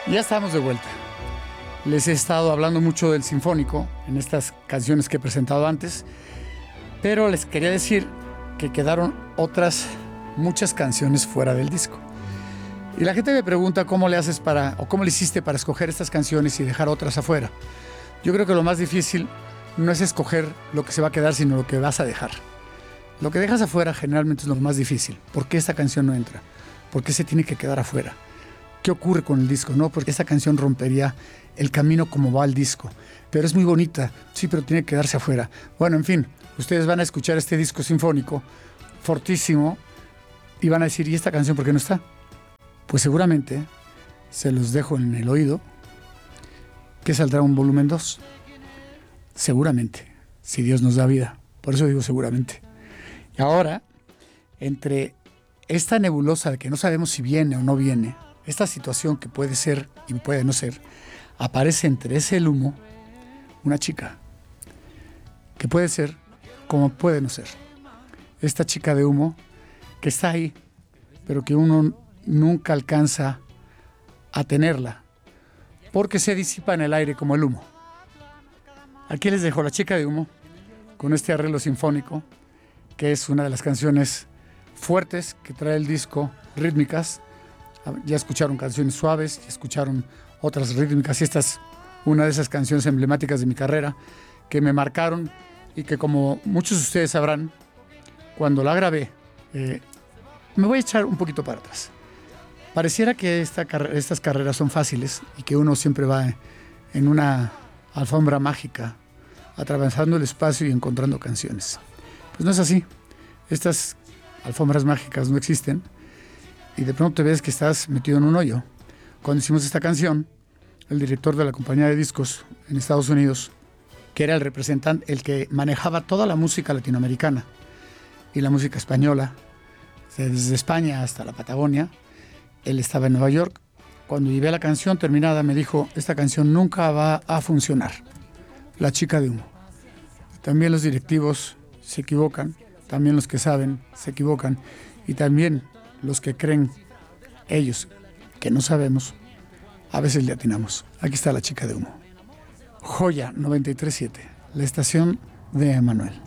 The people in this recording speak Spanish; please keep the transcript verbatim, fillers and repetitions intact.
Ya estamos de vuelta. Les he estado hablando mucho del sinfónico en estas canciones que he presentado antes, pero les quería decir que quedaron otras muchas canciones fuera del disco. Y la gente me pregunta cómo le haces para, o cómo le hiciste para escoger estas canciones y dejar otras afuera. Yo creo que lo más difícil no es escoger lo que se va a quedar, sino lo que vas a dejar. Lo que dejas afuera generalmente es lo más difícil. ¿Por qué esta canción no entra? ¿Por qué se tiene que quedar afuera? ¿Qué ocurre con el disco? No, porque esta canción rompería el camino como va el disco. Pero es muy bonita, sí, pero tiene que quedarse afuera. Bueno, en fin, ustedes van a escuchar este disco sinfónico fortísimo y van a decir, ¿y esta canción por qué no está? Pues seguramente se los dejo en el oído que saldrá un volumen dos. Seguramente, si Dios nos da vida. Por eso digo seguramente. Y ahora, entre esta nebulosa de que no sabemos si viene o no viene, esta situación que puede ser y puede no ser, aparece entre ese el humo una chica, que puede ser como puede no ser. Esta chica de humo que está ahí, pero que uno nunca alcanza a tenerla, porque se disipa en el aire como el humo. Aquí les dejo La chica de humo, con este arreglo sinfónico, que es una de las canciones fuertes que trae el disco, rítmicas. Ya escucharon canciones suaves, ya escucharon otras rítmicas, y esta es una de esas canciones emblemáticas de mi carrera que me marcaron y que, como muchos de ustedes sabrán, cuando la grabé, eh, me voy a echar un poquito para atrás. Pareciera que esta, estas carreras son fáciles y que uno siempre va en una alfombra mágica, atravesando el espacio y encontrando canciones. Pues no es así. Estas alfombras mágicas no existen. Y de pronto te ves que estás metido en un hoyo. Cuando hicimos esta canción, el director de la compañía de discos en Estados Unidos, que era el representante, el que manejaba toda la música latinoamericana y la música española, desde España hasta la Patagonia, él estaba en Nueva York. Cuando llevé la canción terminada, me dijo, esta canción nunca va a funcionar. La chica de humo. También los directivos se equivocan, también los que saben se equivocan, y también los que creen, ellos, que no sabemos, a veces le atinamos. Aquí está La chica de humo. Joya noventa y tres punto siete, la estación de Emanuel.